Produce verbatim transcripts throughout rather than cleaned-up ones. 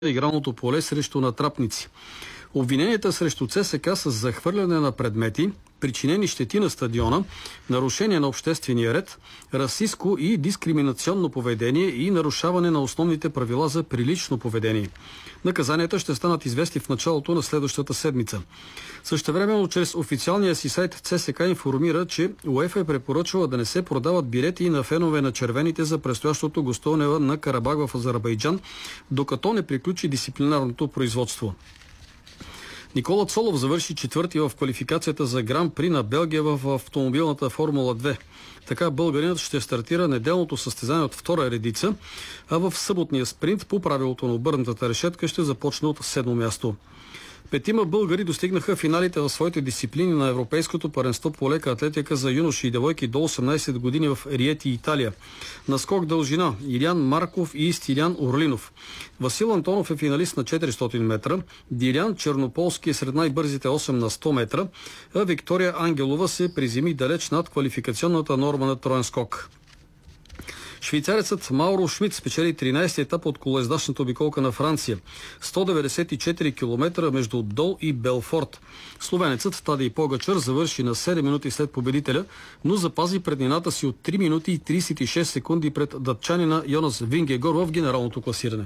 игралното поле срещу натрапници. Обвиненията срещу ЦСК са захвърляне на предмети, причинени щети на стадиона, нарушение на обществения ред, расистко и дискриминационно поведение и нарушаване на основните правила за прилично поведение. Наказанията ще станат известни в началото на следващата седмица. Същевременно, чрез официалния си сайт ЦСК информира, че УЕФА е препоръчала да не се продават билети на фенове на червените за предстоящото гостуване на Карабах в Азербайджан, докато не приключи дисциплинарното производство. Никола Цолов завърши четвърти в квалификацията за Гран-при на Белгия в автомобилната Формула две. Така българинът ще стартира неделното състезание от втора редица, а в съботния спринт по правилото на обърнатата решетка ще започне от седмо място. Петима българи достигнаха финалите в своите дисциплини на Европейското паренство по лека атлетика за юноши и девойки до осемнайсет години в Риети, Италия. На скок дължина Илян Марков и Стилян Орлинов. Васил Антонов е финалист на четиристотин метра, Дилян Чернополски е сред най-бързите осем на сто метра, а Виктория Ангелова се приземи далеч над квалификационната норма на троен скок. Швейцарецът Мауро Шмидт спечели тринайсети етап от колоездачната обиколка на Франция. сто деветдесет и четири километра между Дол и Белфорт. Словенецът Тадей Погачар завърши на седем минути след победителя, но запази преднината си от три минути и трийсет и шест секунди пред датчанина Йонас Вингегор в генералното класиране.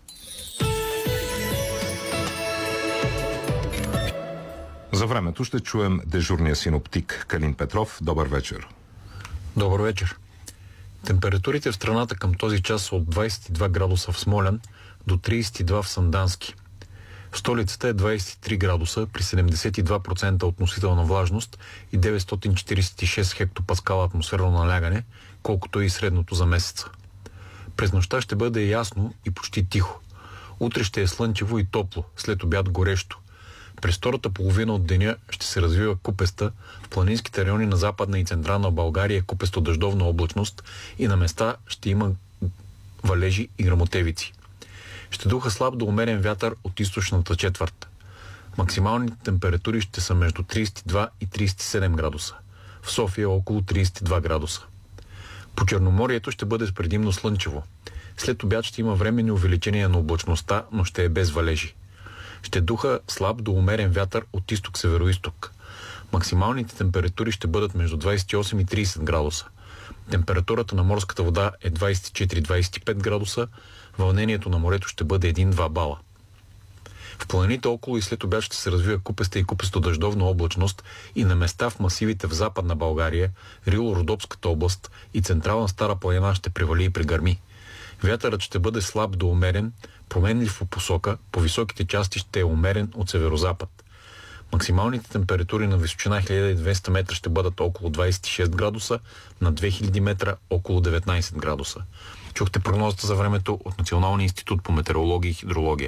За времето ще чуем дежурния синоптик Калин Петров. Добър вечер. Добър вечер. Температурите в страната към този час са от двайсет и два градуса в Смолян до трийсет и два в Сандански. В столицата е двайсет и три градуса при седемдесет и два процента относителна влажност и деветстотин четирийсет и шест хектопаскала атмосферно налягане, колкото и средното за месеца. През нощта ще бъде ясно и почти тихо. Утре ще е слънчево и топло, след обяд горещо. През втората половина от деня ще се развива купеста, в планинските райони на Западна и Централна България е купесто дъждовна облачност и на места ще има валежи и гръмотевици. Ще духа слаб до умерен вятър от източната четвърт. Максималните температури ще са между трийсет и два и трийсет и седем градуса. В София около трийсет и два градуса. По Черноморието ще бъде предимно слънчево. След обяд ще има временни увеличения на облачността, но ще е без валежи. Ще духа слаб до умерен вятър от изток-североизток. Максималните температури ще бъдат между двайсет и осем и трийсет градуса. Температурата на морската вода е двайсет и четири до двайсет и пет градуса, вълнението на морето ще бъде един-два бала. В планините около и след обяд ще се развива купеста и купесто дъждовна облачност и на места в масивите в Западна България, Рило-Родопската област и Централна Стара планина ще превали и прегърми. Вятърът ще бъде слаб до умерен, променлив по посока, по високите части ще е умерен от северозапад. Максималните температури на височина хиляда и двеста метра ще бъдат около двайсет и шест градуса, на две хиляди метра около деветнайсет градуса. Чухте прогнозата за времето от Националния институт по метеорология и хидрология.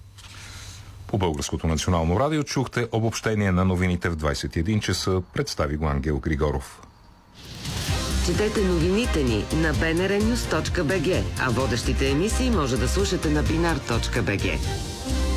По Българското национално радио чухте обобщение на новините в двайсет и един часа. Представи го Ангел Григоров. Четете новините ни на би ен ар нюз точка би джи, а водещите емисии може да слушате на бинар точка би джи.